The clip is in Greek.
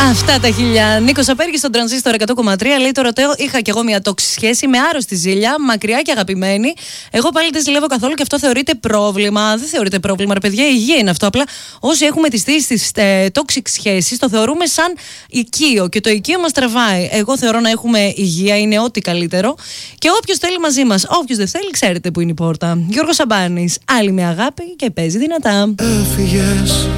Αυτά τα χιλιά. Νίκος Απέργης στον Τρανζίστορ 100,3 λέει: το ρωτέω, είχα κι εγώ μια τόξη σχέση με άρρωστη ζήλια, μακριά και αγαπημένη. Εγώ πάλι δεν ζηλεύω καθόλου και αυτό θεωρείται πρόβλημα. Δεν θεωρείται πρόβλημα, ρε παιδιά, η υγεία είναι αυτό. Απλά όσοι έχουμε τη στήση στις toxic σχέσεις, το θεωρούμε σαν οικείο και το οικείο μας τραβάει. Εγώ θεωρώ να έχουμε υγεία, είναι ό,τι καλύτερο. Και όποιος θέλει μαζί μας, όποιος δεν θέλει, ξέρετε που είναι η πόρτα. Γιώργος Σαμπάνης, άλλη με αγάπη και παίζει δυνατά. Έφυγες